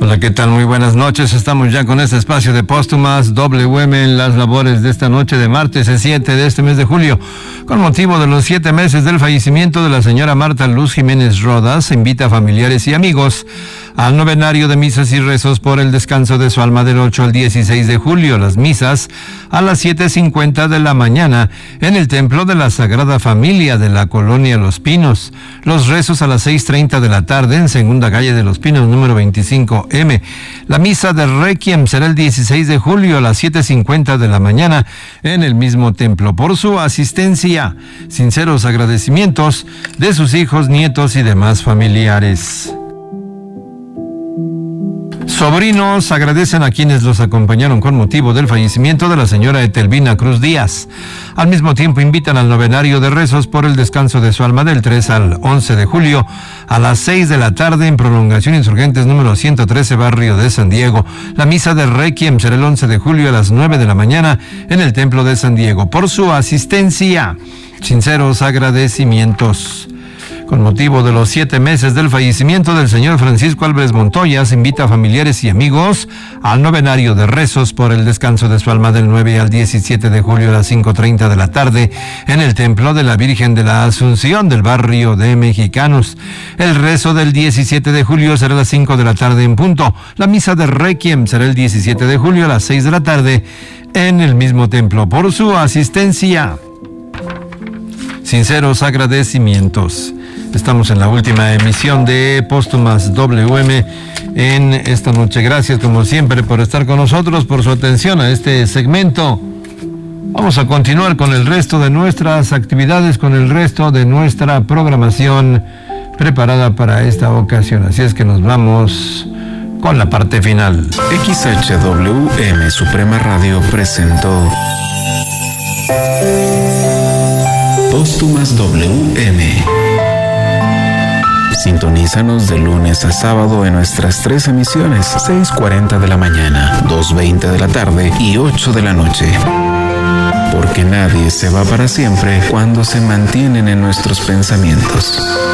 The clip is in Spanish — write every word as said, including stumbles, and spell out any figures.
Hola, ¿qué tal? Muy buenas noches. Estamos ya con este espacio de Póstumas W M en las labores de esta noche de martes siete de este mes de julio. Con motivo de los siete meses del fallecimiento de la señora Marta Luz Jiménez Rodas, invita a familiares y amigos al novenario de misas y rezos por el descanso de su alma del ocho al dieciséis de julio. Las misas a las siete cincuenta de la mañana en el Templo de la Sagrada Familia de la Colonia Los Pinos. Los rezos a las seis treinta de la tarde en Segunda Calle de Los Pinos, número veinticinco eme. La misa de Requiem será el dieciséis de julio a las siete cincuenta de la mañana en el mismo templo. Por su asistencia, sinceros agradecimientos de sus hijos, nietos y demás familiares. Sobrinos agradecen a quienes los acompañaron con motivo del fallecimiento de la señora Etelvina Cruz Díaz. Al mismo tiempo invitan al novenario de rezos por el descanso de su alma del tres al once de julio a las seis de la tarde en Prolongación Insurgentes número ciento trece, barrio de San Diego. La misa de Requiem será el once de julio a las nueve de la mañana en el Templo de San Diego. Por su asistencia, sinceros agradecimientos. Con motivo de los siete meses del fallecimiento del señor Francisco Álvarez Montoya, se invita a familiares y amigos al novenario de rezos por el descanso de su alma del nueve al diecisiete de julio a las cinco treinta de la tarde en el Templo de la Virgen de la Asunción del barrio de Mexicanos. El rezo del diecisiete de julio será a las cinco de la tarde en punto. La misa de Requiem será el diecisiete de julio a las seis de la tarde en el mismo templo. Por su asistencia, sinceros agradecimientos. Estamos en la última emisión de Póstumas W M en esta noche. Gracias, como siempre, por estar con nosotros, por su atención a este segmento. Vamos a continuar con el resto de nuestras actividades, con el resto de nuestra programación preparada para esta ocasión. Así es que nos vamos con la parte final. X H W M Suprema Radio presentó Póstumas W M. Sintonízanos de lunes a sábado en nuestras tres emisiones, seis cuarenta de la mañana, dos veinte de la tarde y ocho de la noche. Porque nadie se va para siempre cuando se mantienen en nuestros pensamientos.